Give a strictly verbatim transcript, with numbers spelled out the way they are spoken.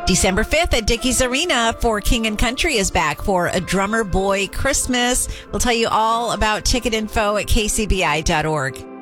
December fifth at Dickies Arena for King and Country is back for a Drummer Boy Christmas. We'll tell you all about ticket info at k c b i dot org.